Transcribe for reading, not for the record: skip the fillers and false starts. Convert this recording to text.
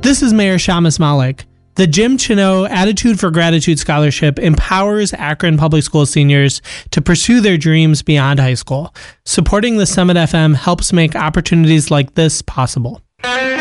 This is Mayor Shamus Malik. The Jim Chino Attitude for Gratitude Scholarship empowers Akron Public School seniors to pursue their dreams beyond high school. Supporting the Summit FM helps make opportunities like this possible.